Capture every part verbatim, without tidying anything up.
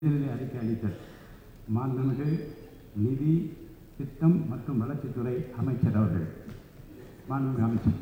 அறிக்கை அளித்தல். மாண்புமிகு நிதி திட்டம் மற்றும் வளர்ச்சித்துறை அமைச்சர் அவர்கள். மாண்புமிகு அமைச்சர்.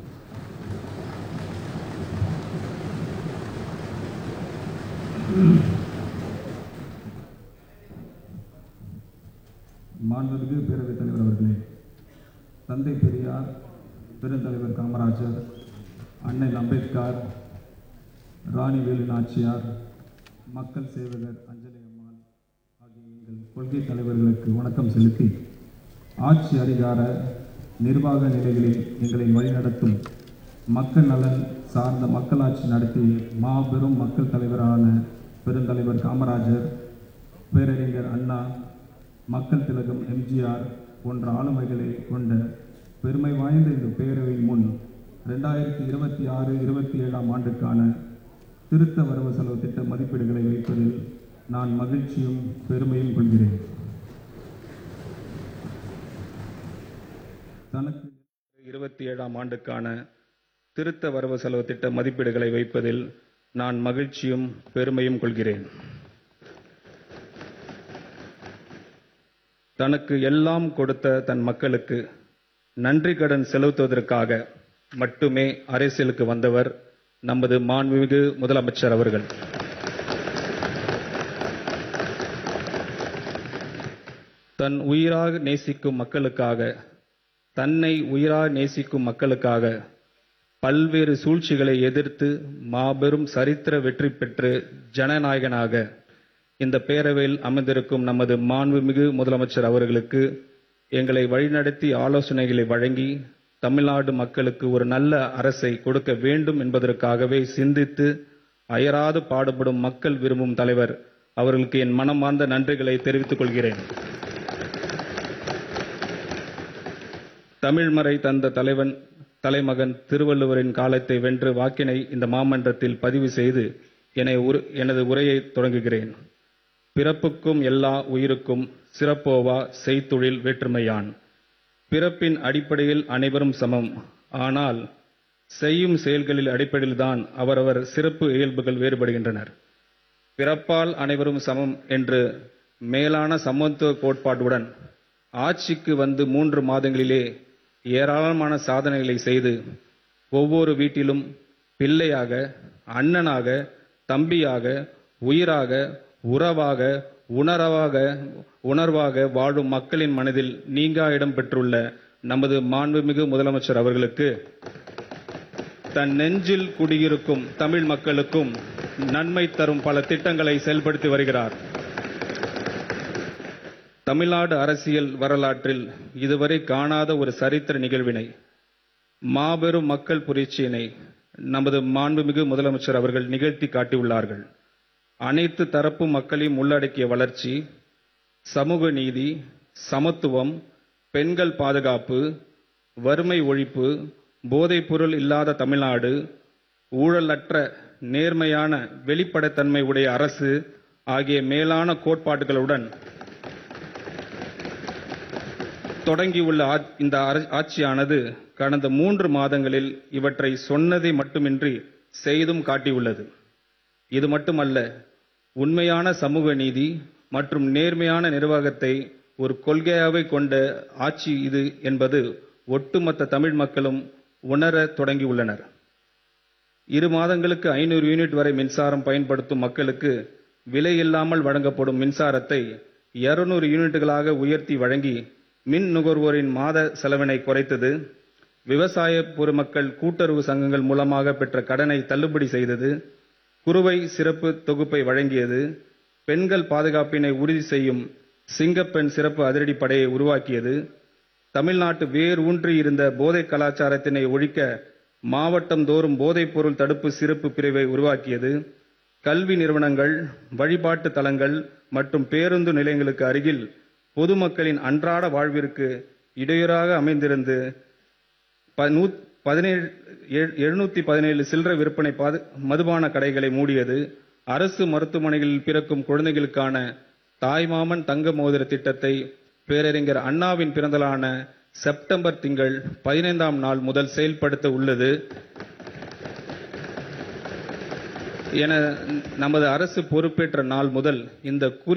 மாண்புமிகு பேரவைத் தலைவர் அவர்களே, தந்தை பெரியார், பெருந்தலைவர் காமராஜர், அன்னை அம்பேத்கர், ராணி வேலு நாச்சியார், மக்கள் சேவகர் அஞ்சலி அம்மாள் ஆகிய எங்கள் கொள்கை தலைவர்களுக்கு வணக்கம் செலுத்தி, ஆட்சி அதிகார நிர்வாக நிலைகளில் எங்களை வழிநடத்தும் மக்கள் நலன் சார்ந்த மக்களாட்சி நடத்தி மாபெரும் மக்கள் தலைவரான பெருந்தலைவர் காமராஜர், பேரறிஞர் அண்ணா, மக்கள் திலகம் எம்ஜிஆர் போன்ற ஆளுமைகளை கொண்ட பெருமை வாய்ந்த இந்த பேரவையின் முன் ரெண்டாயிரத்தி இருபத்தி ஆறு இருபத்தி ஏழாம் ஆண்டுக்கான திருத்த வரவு செலவு திட்ட மதிப்பீடுகளை வைப்பதில் நான் மகிழ்ச்சியும் பெருமையும் கொள்கிறேன். தனக்கு இருபத்தி ஏழாம் ஆண்டுக்கான திருத்த வரவு செலவு திட்ட மதிப்பீடுகளை வைப்பதில் நான் மகிழ்ச்சியும் பெருமையும் கொள்கிறேன். தனக்கு எல்லாம் கொடுத்த தன் மக்களுக்கு நன்றி கடன் செலுத்துவதற்காக மட்டுமே அரசியலுக்கு வந்தவர் நமது மாண்புமிகு முதலமைச்சர் அவர்கள். தன் உயிராக நேசிக்கும் மக்களுக்காக, தன்னை உயிராக நேசிக்கும் மக்களுக்காக பல்வேறு சூழ்ச்சிகளை எதிர்த்து மாபெரும் சரித்திர வெற்றி பெற்று ஜனநாயகனாக இந்த பேரவையில் அமர்ந்திருக்கும் நமது மாண்புமிகு முதலமைச்சர் அவர்களுக்கு எங்களை வழிநடத்தி ஆலோசனைகளை வழங்கி தமிழ்நாடு மக்களுக்கு ஒரு நல்ல அரசை கொடுக்க வேண்டும் என்பதற்காகவே சிந்தித்து அயராது பாடுபடும் மக்கள் விரும்பும் தலைவர் அவர்களுக்கு என் மனமார்ந்த நன்றிகளை தெரிவித்துக் கொள்கிறேன். தமிழ்மறை தந்த தலைவன் தலைமகன் திருவள்ளுவரின் காலத்தை வென்று வாக்கினை இந்த மாமன்றத்தில் பதிவு செய்து எனது உரையை தொடங்குகிறேன். பிறப்புக்கும் எல்லா உயிருக்கும் சிறப்போவா செய்தொழில் வேற்றுமையான். பிறப்பின் அடிப்படையில் அனைவரும் சமம், ஆனால் செய்யும் செயல்களில் அடிப்படையில்தான் அவரவர் சிறப்பு இயல்புகள் வேறுபடுகின்றனர். பிறப்பால் அனைவரும் சமம் என்று மேலான சமத்துவ கோட்பாட்டுடன் ஆட்சிக்கு வந்து மூன்று மாதங்களிலே ஏராளமான சாதனைகளை செய்து ஒவ்வொரு வீட்டிலும் பிள்ளையாக, அண்ணனாக, தம்பியாக, உயிராக, உறவாக, உணர்வாக உணர்வாக வாழும் மக்களின் மனதில் நீங்கா இடம் பெற்றுள்ள நமது மாண்புமிகு முதலமைச்சர் அவர்களுக்கு தன் நெஞ்சில் குடியிருக்கும் தமிழ் மக்களுக்கும் நன்மை தரும் பல திட்டங்களை செயல்படுத்தி வருகிறார். தமிழ்நாடு அரசியல் வரலாற்றில் இதுவரை காணாத ஒரு சரித்திர நிகழ்வினை, மாபெரும் மக்கள் புரட்சியினை நமது மாண்புமிகு முதலமைச்சர் அவர்கள் நிகழ்த்தி காட்டியுள்ளார்கள். அனைத்து தரப்பு மக்களையும் உள்ளடக்கிய வளர்ச்சி, சமூக நீதி, சமத்துவம், பெண்கள் பாதுகாப்பு, வறுமை ஒழிப்பு, போதைப் பொருள் இல்லாத தமிழ்நாடு, ஊழலற்ற நேர்மையான வெளிப்படைத்தன்மை உடைய அரசு ஆகிய மேலான கோட்பாடுகளுடன் தொடங்கியுள்ள இந்த ஆட்சியானது கடந்த மூன்று மாதங்களில் இவற்றை சொன்னதை மட்டுமின்றி செய்தும் காட்டியுள்ளது. இது மட்டுமல்ல, உண்மையான சமூக நீதி மற்றும் நேர்மையான நிர்வாகத்தை ஒரு கொள்கையாகவே கொண்ட ஆட்சி இது என்பது ஒட்டுமொத்த தமிழ் மக்களும் உணர தொடங்கியுள்ளனர். இரு மாதங்களுக்கு ஐநூறு யூனிட் வரை மின்சாரம் பயன்படுத்தும் மக்களுக்கு விலை இல்லாமல் வழங்கப்படும் மின்சாரத்தை இருநூறு யூனிட்டுகளாக உயர்த்தி வழங்கி மின் நுகர்வோரின் மாத செலவினை குறைத்தது. விவசாய பொதுமக்கள் கூட்டுறவு சங்கங்கள் மூலமாக பெற்ற கடனை தள்ளுபடி செய்தது. குறுவை சிறப்பு தொகுப்பை வழங்கியது. பெண்கள் பாதுகாப்பினை உறுதி செய்யும் சிங்கப்பெண் சிறப்பு அதிரடிப்படையை உருவாக்கியது. தமிழ்நாட்டு வேர் ஊன்றி இருந்த போதை கலாச்சாரத்தினை ஒழிக்க மாவட்டம் தோறும் போதைப் பொருள் தடுப்பு சிறப்பு பிரிவை உருவாக்கியது. கல்வி நிறுவனங்கள், வழிபாட்டு தலங்கள் மற்றும் பேருந்து நிலையங்களுக்கு அருகில் பொதுமக்களின் அன்றாட வாழ்விற்கு இடையூறாக அமைந்திருந்து எழுநூத்தி பதினேழு சில்லறை விற்பனை மதுபான கடைகளை மூடியது. அரசு மருத்துவமனைகளில் பிறக்கும் குழந்தைகளுக்கான தாய்மாமன் தங்க மோதிர திட்டத்தை பேரறிஞர் அண்ணாவின் பிறந்தநாளான செப்டம்பர் திங்கள் பதினைந்தாம் நாள் முதல் செயல்படுத்த உள்ளது. என நமது அரசு பொறுப்பேற்ற நாள் முதல் இந்த குறி